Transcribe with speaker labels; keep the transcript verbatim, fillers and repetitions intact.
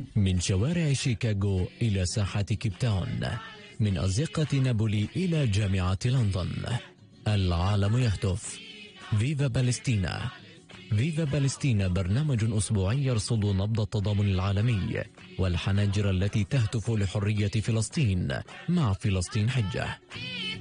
Speaker 1: من شوارع شيكاغو إلى ساحة كيب تاون، من أزقة نابولي إلى جامعة لندن، العالم يهتف فيفا بالستينا. فيفا بالستينا برنامج أسبوعي يرصد نبض التضامن العالمي والحناجر التي تهتف لحرية فلسطين مع فلسطين حجة.